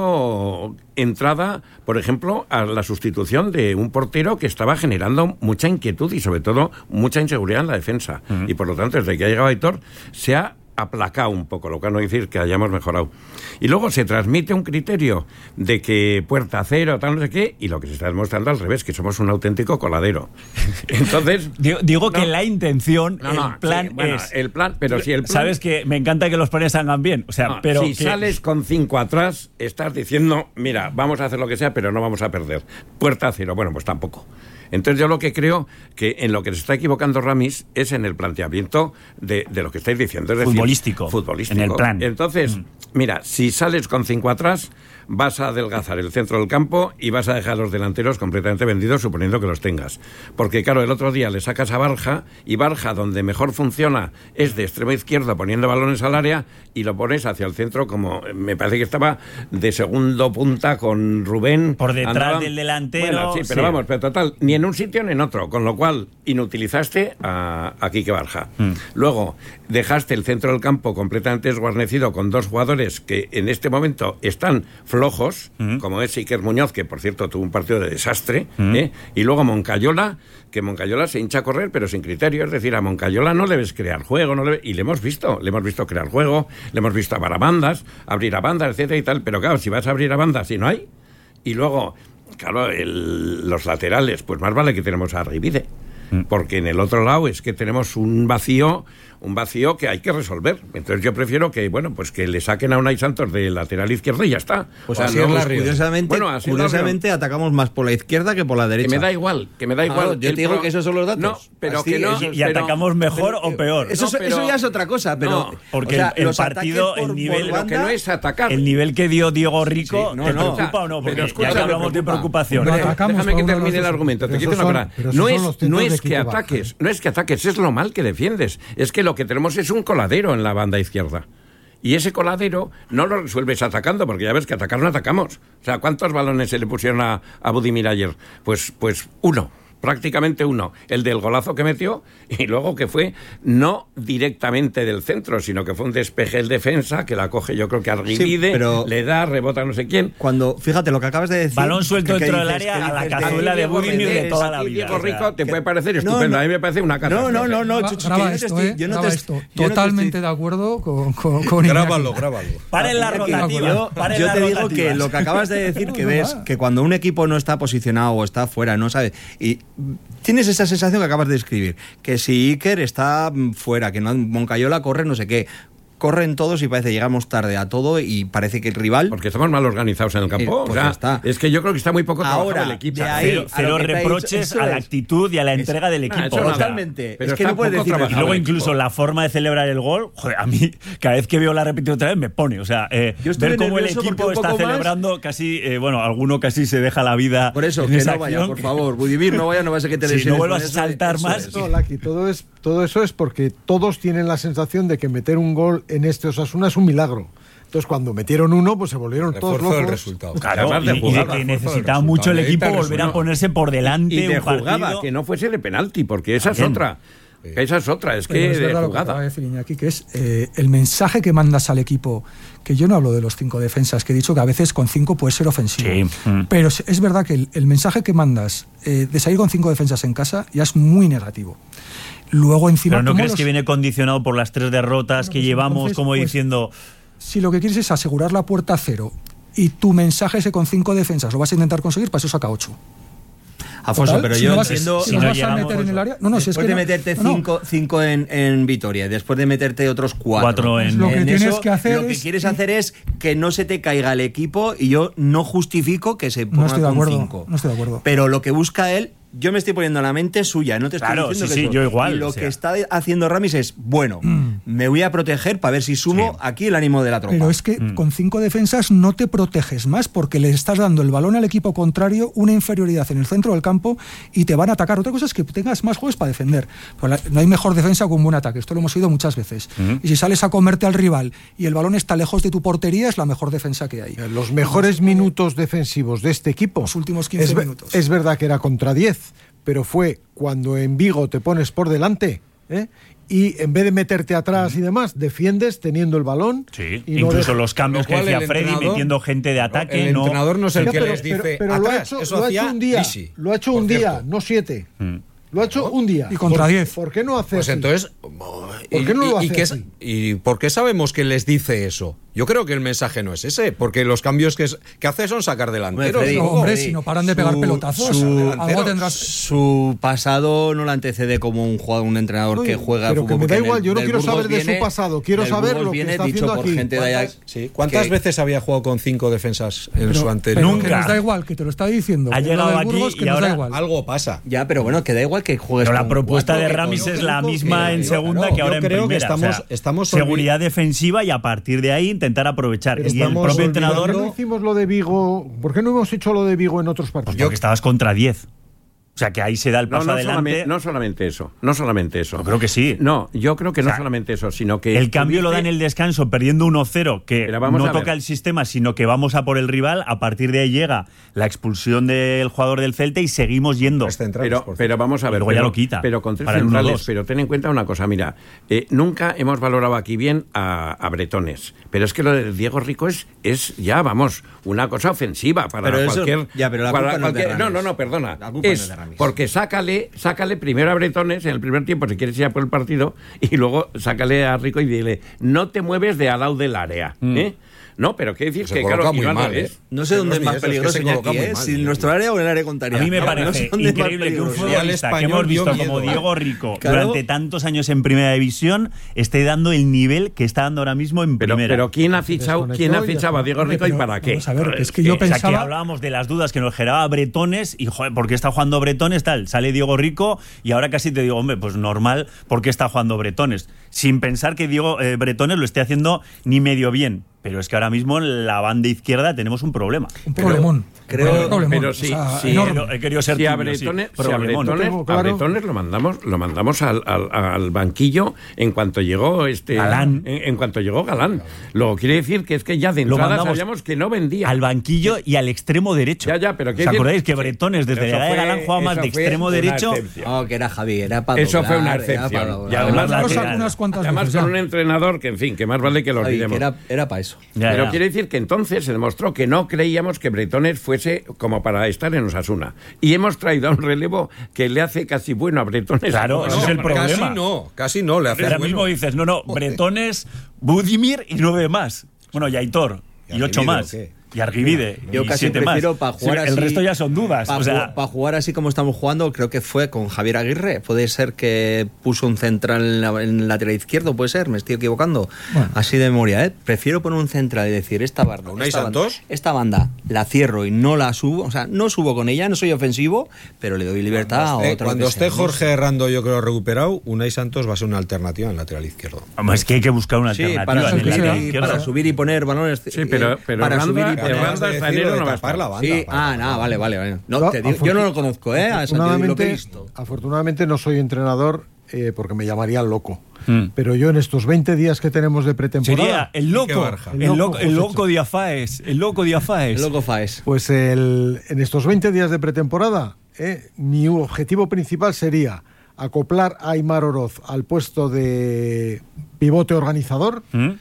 M: dando entrada, por ejemplo, a la sustitución de un portero que estaba generando mucha inquietud y sobre todo mucha inseguridad en la defensa. Y por lo tanto, desde que ha llegado Aitor, se ha aplacado un poco, lo que no decir que hayamos mejorado. Y luego se transmite un criterio de que puerta cero, tal, no sé qué, y lo que se está demostrando al revés, que somos un auténtico coladero. Entonces...
A: digo que la intención, el plan es...
M: el plan, pero si el plan...
A: Sabes que me encanta que los planes salgan bien, o sea, pero...
M: Si sales con 5 atrás, estás diciendo, mira, vamos a hacer lo que sea, pero no vamos a perder. Puerta cero, bueno, pues tampoco. Entonces yo lo que creo que en lo que se está equivocando Ramis es en el planteamiento de lo que estáis diciendo, es decir,
A: futbolístico, en el plan.
M: Entonces, mira, si sales con 5 atrás, vas a adelgazar el centro del campo y vas a dejar a los delanteros completamente vendidos, suponiendo que los tengas. Porque claro, el otro día le sacas a Barja, y Barja donde mejor funciona es de extremo izquierdo poniendo balones al área, y lo pones hacia el centro como me parece que estaba de segundo punta con Rubén.
A: Por detrás del delantero.
M: Bueno, sí, pero vamos, pero total, ni en un sitio ni en otro, con lo cual inutilizaste a Quique Barja. Luego, dejaste el centro del campo completamente desguarnecido con 2 jugadores que en este momento están flojos, como es Iker Muñoz, que por cierto tuvo un partido de desastre, y luego Moncayola, que Moncayola se hincha a correr pero sin criterio, es decir, a Moncayola no le ves crear juego, y le hemos visto crear juego, le hemos visto abrir a bandas, etcétera y tal, pero claro, si vas a abrir a bandas y no hay, y luego, claro, los laterales, pues más vale que tenemos a Rivide, porque en el otro lado es que tenemos un vacío un vacío que hay que resolver. Entonces yo prefiero que, bueno, pues que le saquen a Unai Santos de lateral izquierdo y ya está.
D: Pues así es la curiosamente atacamos más por la izquierda que por la derecha.
M: Que me da igual.
D: Yo te digo que esos son los datos.
M: No, pero
D: así,
M: que no.
A: Y atacamos mejor o peor.
D: Eso ya es otra cosa, pero...
A: No, porque el partido, el nivel...
M: Lo que no es atacar.
A: El nivel que dio Diego Rico, ¿te preocupa o no? Porque
M: pero
A: ya que hablamos de preocupación.
M: Déjame que termine el argumento. Te quiero una cosa. No es que ataques, es lo mal que defiendes. Es que lo que tenemos es un coladero en la banda izquierda. Y ese coladero no lo resuelves atacando, porque ya ves que atacar no atacamos. O sea, ¿cuántos balones se le pusieron a Budimir ayer? Pues uno. Prácticamente uno, el del golazo que metió, y luego que fue no directamente del centro, sino que fue un despeje el defensa, que la coge yo creo que Arguilide, pero le da, rebota no sé quién.
D: Cuando, fíjate lo que acabas de decir...
A: Balón suelto dentro del área a la cazuela de Budimir de toda la vida.
M: Diego Rico te puede parecer estupendo, a mí me parece una catástrofe.
E: Graba esto, totalmente de acuerdo con
F: Grábalo.
A: Paren la rotativa.
D: Yo te digo que lo que acabas de decir, que ves que cuando un equipo no está posicionado o está fuera, no sabe... y tienes esa sensación que acabas de describir, que si Iker está fuera, que no, Moncayola corre no sé qué, corren todos y parece llegamos tarde a todo y parece que el rival...
M: Porque estamos mal organizados en el campo.
D: Pues está.
M: Es que yo creo que está muy poco trabajado el equipo.
A: Cero reproches a la actitud y a la entrega del equipo.
D: Totalmente.
M: Pero
D: es que no puedes decir...
A: Y luego incluso la forma de celebrar el gol, joder, a mí cada vez que veo la repetición otra vez me pone. O sea, ver cómo el equipo está celebrando casi... alguno casi se deja la vida.
D: Por eso, que no vaya, por favor. Budimir, no vaya, no vaya a que te lesiones.
A: Si no vuelvas a saltar más...
C: No, Laki, todo eso es porque todos tienen la sensación de que meter un gol en este Osasuna es un milagro. Entonces, cuando metieron uno, pues se volvieron todos locos.
F: El resultado.
A: Claro, y de que necesitaba mucho el equipo volver a ponerse por delante.
M: Y de
A: un
M: jugada,
A: partido.
M: que no fuese de penalti, porque esa es otra. Esa es otra, es que
E: es
M: de
E: verdad
M: jugada.
E: Lo que decir, Iñaki, que es el mensaje que mandas al equipo, que yo no hablo de los 5 defensas, que he dicho que a veces con 5 puede ser ofensivo. Sí. Pero es verdad que el mensaje que mandas de salir con 5 defensas en casa ya es muy negativo. Luego encima...
A: ¿Pero no crees que viene condicionado por las 3 derrotas que llevamos, entonces, como diciendo...
E: Si lo que quieres es asegurar la puerta a 0 y tu mensaje ese con 5 defensas lo vas a intentar conseguir, para eso saca 8.
D: Afonso,
E: total,
D: pero
E: si
D: yo
E: no vas,
D: entiendo...
E: Si no vas a meter en el área...
D: después de meterte 5 en Vitoria, después de meterte otros 4
E: en lo que
D: en
E: tienes
D: eso,
E: que hacer
D: lo que quieres hacer es que no se te caiga el equipo, y yo no justifico que se ponga con 5.
E: No estoy de acuerdo.
D: Pero lo que busca él... Yo me estoy poniendo en la mente suya, no te estoy diciendo que
A: yo igual.
D: Y lo que está haciendo Ramis es, me voy a proteger para ver si sumo aquí el ánimo de la tropa.
E: Pero es que con 5 defensas no te proteges más, porque le estás dando el balón al equipo contrario, una inferioridad en el centro del campo, y te van a atacar. Otra cosa es que tengas más juegos para defender. Pero no hay mejor defensa que un buen ataque, esto lo hemos oído muchas veces. Y si sales a comerte al rival y el balón está lejos de tu portería, es la mejor defensa que hay.
C: Los mejores minutos defensivos de este equipo,
E: los últimos 15 minutos.
C: Es verdad que era contra 10, pero fue cuando en Vigo te pones por delante, y en vez de meterte atrás y demás, defiendes teniendo el balón.
A: Sí,
C: y
A: incluso los cambios que hacía Freddy metiendo gente de ataque.
F: El entrenador no es el que les dice
C: pero
F: atrás,
C: lo ha hecho un día, lo ha hecho un día, no 7. Lo ha hecho un día.
E: Y contra 10.
C: ¿Por qué no hace
F: pues
C: así?
F: Entonces,
C: ¿por qué no lo hace así?
F: ¿Y por qué sabemos que les dice eso? Yo creo que el mensaje no es ese, porque los cambios que hace son sacar delanteros.
E: Hombre, si no paran de pegar pelotazos, algo tendrás.
D: Su pasado no le antecede como un entrenador que juega
C: pero
D: fútbol.
C: Pero que me da igual, yo no quiero saber de su pasado, quiero saber lo que está haciendo aquí.
F: ¿Cuántas veces había jugado con 5 defensas en su anterior?
E: Nunca. Que nos da igual, que te lo está diciendo.
A: Ha llegado aquí y ahora
F: algo pasa.
D: Ya, pero bueno, que da igual que juegues.
A: Pero la propuesta de Ramis es la misma en segunda que ahora en primera.
F: Estamos
A: seguridad defensiva y a partir de ahí intentar aprovechar. Y el propio entrenador...
C: ¿Por qué no hicimos lo de Vigo? ¿Por qué no hemos hecho lo de Vigo en otros partidos?
A: Porque estabas contra 10. O sea, que ahí se da el paso adelante.
M: No solamente eso. Yo
A: creo que sí.
M: No, yo creo que no solamente eso, sino que...
A: El cambio lo da en el descanso, perdiendo 1-0, que no toca el sistema, sino que vamos a por el rival. A partir de ahí llega la expulsión del jugador del Celta y seguimos yendo.
M: Pero vamos a ver.
A: Luego ya lo quita.
M: Pero con 3 centrales. Pero ten en cuenta una cosa, mira. Nunca hemos valorado aquí bien a bretones. Pero es que lo de Diego Rico es ya, vamos, una cosa ofensiva para cualquier...
D: Pero la culpa no es de Ramis.
M: No, perdona.
D: La culpa no es de Ramis.
M: Porque sácale primero a bretones en el primer tiempo, si quieres ir a por el partido, y luego sácale a Rico y dile, no te mueves de al lado del área, No, pero qué decir
F: Se
M: que,
F: coloca
M: claro,
F: muy
M: Iván
F: mal,
M: es.
D: No sé dónde es más peligroso, Iñaki,
F: mal,
D: si en nuestro área o en el área contraria.
A: A mí me
D: No,
A: parece
D: no sé dónde es más
A: increíble que un
D: peligroso.
A: futbolista que hemos visto como Diego Rico
D: Claro.
A: durante tantos años en Primera División esté dando el nivel que está dando ahora mismo en Primera.
M: Pero ¿quién ha fichado a Diego Rico y para qué?
E: Vamos a ver, es que yo
A: O sea,
E: pensaba...
A: que hablábamos de las dudas que nos generaba Bretones y, joder, ¿por qué está jugando Bretones? Tal, sale Diego Rico y ahora casi te digo, hombre, pues normal, ¿por qué está jugando Bretones? Sin pensar que Diego Bretones lo esté haciendo ni medio bien. Pero es que ahora mismo en la banda izquierda tenemos un problema.
E: Un problemón.
M: Pero sí,
A: he querido ser
M: si a
A: tibio,
M: Bretones,
A: sí, problemón.
M: a Bretones lo mandamos al banquillo en cuanto llegó
A: Galán.
M: En cuanto llegó Galán. Luego quiere decir que es que ya de
A: Lo
M: entrada
A: mandamos
M: sabíamos que no vendía.
A: Al banquillo y al extremo derecho.
M: Ya, pero
A: ¿os acordáis que Bretones desde la edad de Galán jugaba más de extremo derecho?
D: No, que era Javi, era para
M: Eso
D: doblar,
M: fue una
D: era
M: excepción.
D: para
M: Y además,
E: unas cuantas
M: además
E: veces,
M: con
E: ya.
M: un entrenador que, en fin, que más vale que lo
D: Javi,
M: olvidemos.
D: que era para eso.
M: Pero quiere decir que entonces se demostró que no creíamos que Bretones fuese como para estar en Osasuna. Y hemos traído a un relevo que le hace casi bueno a Bretones.
A: Claro, ese es el problema.
F: Casi no, le hace
A: Ahora
F: bueno.
A: mismo dices, no, Bretones, Budimir y 9 más. Bueno, y Aitor, y 8 más.
F: ¿qué?
A: Y Argivide,
D: Yo
A: y
D: casi
A: 7
D: prefiero
A: más.
D: para jugar así.
A: El resto ya son dudas.
D: Para jugar así como estamos jugando, creo que fue con Javier Aguirre. Puede ser que puso un central en el lateral izquierdo, puede ser, me estoy equivocando. Bueno. Así de memoria, ¿eh? Prefiero poner un central y decir, esta banda la cierro y no la subo. O sea, no subo con ella, no soy ofensivo, pero le doy libertad a otra.
F: Cuando esté Jorge Herrando, yo creo, recuperado, Unai Santos va a ser una alternativa en el lateral izquierdo.
A: Es que hay que buscar una alternativa
D: para
A: en el lateral izquierdo.
D: Para subir y poner balones.
M: Sí, pero
D: para subir y poner
F: no va a tapar la banda.
D: Sí, vale. No, te digo, yo no lo conozco, ¿eh?
C: Afortunadamente no soy entrenador porque me llamarían loco. Pero yo en estos 20 días que tenemos de pretemporada...
A: Sería el loco Diafaes. El loco Faes.
C: Pues en estos 20 días de pretemporada, mi objetivo principal sería acoplar a Aimar Oroz al puesto de pivote organizador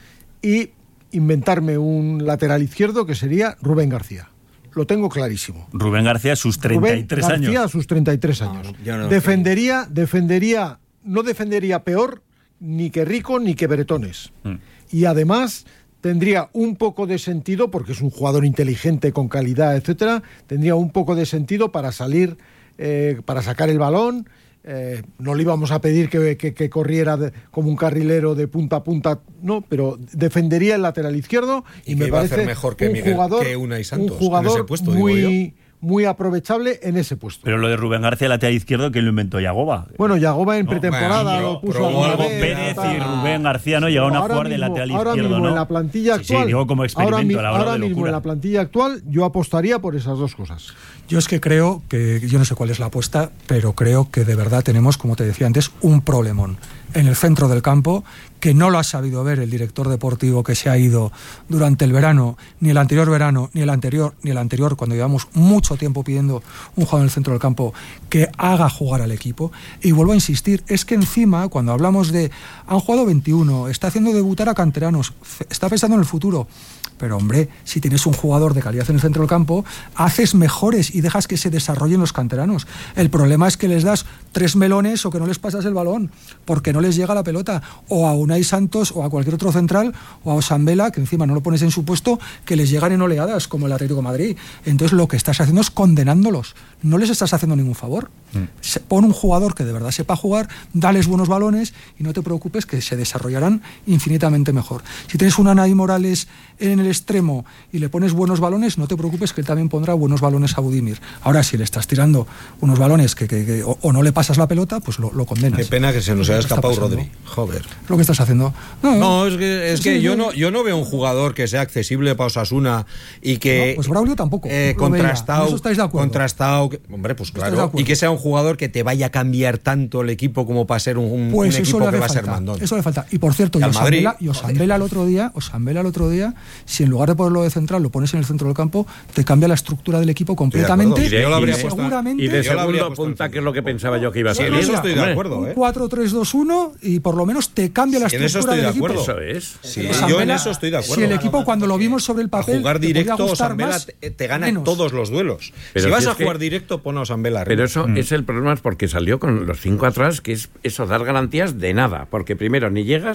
C: y inventarme un lateral izquierdo que sería Rubén García. Lo tengo clarísimo.
A: Rubén García a sus 33 años.
C: García a sus 33 años. No defendería, no defendería peor ni que Rico ni que Bretones. Y además tendría un poco de sentido, porque es un jugador inteligente, con calidad, etcétera, tendría un poco de sentido para salir, para sacar el balón. No le íbamos a pedir que corriera como un carrilero de punta a punta, no, pero defendería el lateral izquierdo y me parece
F: hacer mejor que
C: un jugador,
F: Unai Santos,
C: un jugador
F: en ese puesto,
C: muy aprovechable en ese puesto.
A: Pero lo de Rubén García, lateral izquierdo, ¿quién lo inventó? Yagoba.
C: Bueno, Yagoba en pretemporada lo puso
A: a Pérez y Rubén García no llegaron a jugar de lateral izquierdo,
C: ahora mismo,
A: ¿no?
C: En la plantilla actual,
A: digo como experimento,
C: ahora mismo en la plantilla actual yo apostaría por esas dos cosas.
E: Yo es que creo que, yo no sé cuál es la apuesta, pero creo que de verdad tenemos, como te decía antes, un problemón en el centro del campo, que no lo ha sabido ver el director deportivo que se ha ido durante el verano, ni el anterior verano, ni el anterior, cuando llevamos mucho tiempo pidiendo un jugador en el centro del campo que haga jugar al equipo. Y vuelvo a insistir, es que encima, cuando hablamos de han jugado 21, está haciendo debutar a canteranos, está pensando en el futuro. Pero hombre, si tienes un jugador de calidad en el centro del campo, haces mejores y dejas que se desarrollen los canteranos. El problema es que les das 3 melones o que no les pasas el balón, porque no les llega la pelota. O a Unai Santos o a cualquier otro central, o a Osambela, que encima no lo pones en su puesto, que les llegan en oleadas, como el Atlético de Madrid. Entonces lo que estás haciendo es condenándolos. No les estás haciendo ningún favor. Pon un jugador que de verdad sepa jugar, dales buenos balones y no te preocupes que se desarrollarán infinitamente mejor. Si tienes un Unai Morales en el extremo y le pones buenos balones, no te preocupes que él también pondrá buenos balones a Budimir. Ahora, si le estás tirando unos balones que o no le pasas la pelota, pues lo condenas.
F: Qué pena que se nos haya escapado Rodri. Joder.
E: Lo que estás haciendo.
F: No, es que yo no veo un jugador que sea accesible para Osasuna y que...
E: No, pues Braulio tampoco.
F: Contrastado.
E: ¿Eso estáis de acuerdo?
F: Contrastado. Hombre, pues claro. Y que sea un jugador que te vaya a cambiar tanto el equipo como para ser un equipo que va a ser mandón.
E: Eso le falta. Y por cierto, Osambela el otro día, si en lugar de ponerlo de central lo pones en el centro del campo, te cambia la estructura del equipo completamente.
M: Y de segundo punta, que es lo que pensaba yo que iba a ser.
F: En eso estoy de acuerdo.
E: Un 4-3-2-1 y por lo menos te cambia la estructura del equipo.
M: Eso es.
F: Yo en eso estoy de acuerdo.
E: Si el equipo, cuando lo vimos sobre el papel,
F: a jugar directo,
E: Osambela
F: te gana todos los duelos. Si vas a jugar directo, pon a Osambela arriba.
M: Pero eso es el problema, es porque salió con los 5 atrás, que es eso, dar garantías de nada. Porque primero ni llegas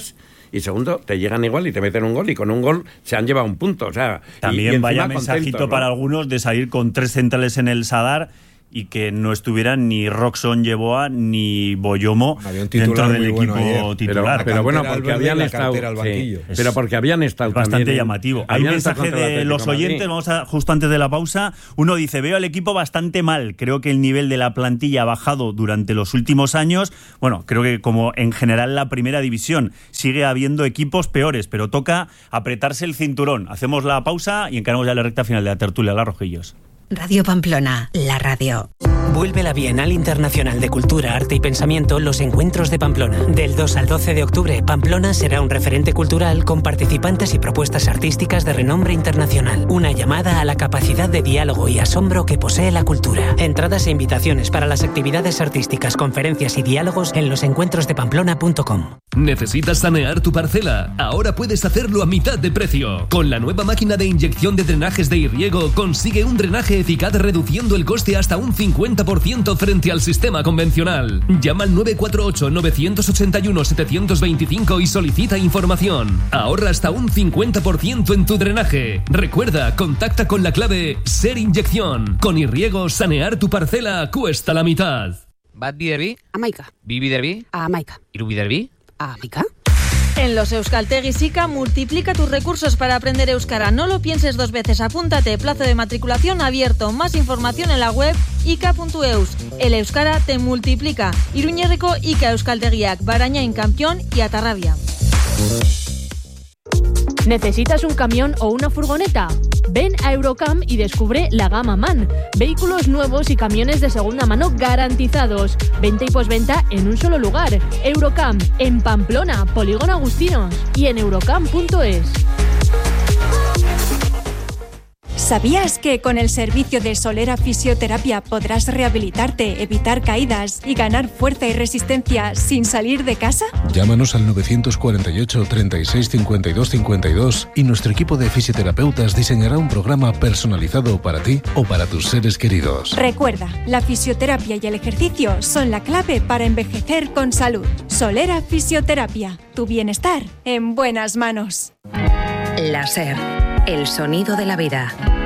M: y segundo, te llegan igual y te meten un gol, y con un gol se han llevado un punto. O sea,
A: también
M: y
A: vaya
M: encima
A: mensajito
M: contentos, ¿no?
A: para algunos de salir con 3 centrales en el Sadar y que no estuvieran ni Roxon Yeboah ni Boyomo dentro del equipo titular.
M: Pero bueno, porque habían estado... pero porque habían estado
A: bastante
M: también,
A: llamativo. Hay un mensaje de los oyentes, justo antes de la pausa. Uno dice, veo al equipo bastante mal. Creo que el nivel de la plantilla ha bajado durante los últimos años. Bueno, creo que como en general la primera división sigue habiendo equipos peores, pero toca apretarse el cinturón. Hacemos la pausa y encaramos ya la recta final de la tertulia, la Rojillos.
H: Radio Pamplona, la radio.
O: Vuelve la Bienal Internacional de Cultura, Arte y Pensamiento Los Encuentros de Pamplona. Del 2 al 12 de octubre, Pamplona será un referente cultural con participantes y propuestas artísticas de renombre internacional. Una llamada a la capacidad de diálogo y asombro que posee la cultura. Entradas e invitaciones para las actividades artísticas, conferencias y diálogos en losencuentrosdepamplona.com.
I: ¿Necesitas sanear tu parcela? Ahora puedes hacerlo a mitad de precio. Con la nueva máquina de inyección de drenajes de Irriego consigue un drenaje eficaz reduciendo el coste hasta un 50% frente al sistema convencional. Llama al 948-981-725 y solicita información. Ahorra hasta un 50% en tu drenaje. Recuerda, contacta con la clave SER Inyección. Con Irriego, sanear tu parcela cuesta la mitad.
P: Bat biderbi?
Q: Amaika.
P: Bi biderbi?
Q: Amaika.
P: Hiru biderbi?
Q: Amaika.
R: En los Euskaltegis ICA multiplica tus recursos para aprender euskara. No lo pienses 2 veces. Apúntate. Plazo de matriculación abierto. Más información en la web ica.eus. El euskara te multiplica. Iruñerriko ICA Euskaltegiak, Barañain Campión y Atarrabia.
S: ¿Necesitas un camión o una furgoneta? Ven a Eurocam y descubre la gama MAN. Vehículos nuevos y camiones de segunda mano garantizados. Venta y posventa en un solo lugar. Eurocam, en Pamplona, Polígono Agustinos y en eurocam.es.
T: ¿Sabías que con el servicio de Solera Fisioterapia podrás rehabilitarte, evitar caídas y ganar fuerza y resistencia sin salir de casa?
U: Llámanos al 948 36 52 52 y nuestro equipo de fisioterapeutas diseñará un programa personalizado para ti o para tus seres queridos.
T: Recuerda, la fisioterapia y el ejercicio son la clave para envejecer con salud. Solera Fisioterapia, tu bienestar en buenas manos.
H: La SER, el sonido de la vida.